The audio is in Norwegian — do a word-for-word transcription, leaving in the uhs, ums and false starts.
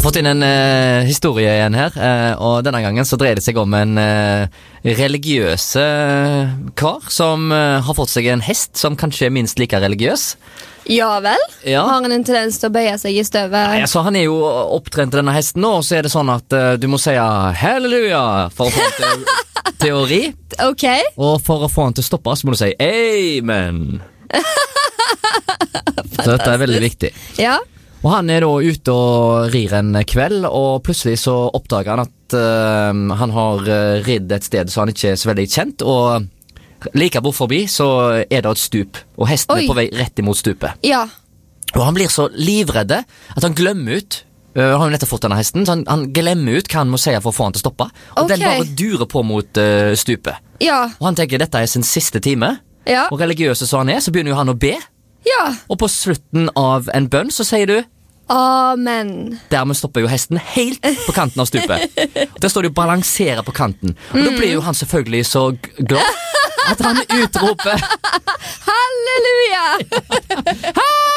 har fått inn en uh, historie igjen her, uh, og denne gangen så dreier det seg om en uh, religiøs uh, kar som uh, har fått seg en hest som kanskje er minst like religiøs. Ja vel? Ja. Har han en tendens til å bøye seg i støvet? Nei, altså, han er jo opptrent denne hesten nå, og så er det sånn at uh, du må si halleluja for å få han til teori. Ok. Og for å få han til å stoppe, så må du si amen. Så dette er veldig viktig. Ja. Og han er da ute og rir en kveld, og plutselig så oppdager han at uh, han har uh, ridd et sted så han ikke er så veldig kjent, og like bort forbi så er det et stup, og hesten Oi. er på vei rett imot stupet. Ja. Og han blir så livredde at han glemmer ut, uh, han har jo nettopp fått denne hesten, så han, han glemmer ut hva han må si for å få han til å stoppe, og Ok. den bare durer på mot uh, stupet. Ja. Og han tenker dette er sin siste time, Ja. og religiøse så han er, så begynner jo han å be, Ja. og på slutten av en bønn så sier du Amen. dermed stopper jo hesten helt på kanten av stupet. Der står det jo balanserer på kanten, og da blir jo han selvfølgelig så g- glad at han utroper Halleluja!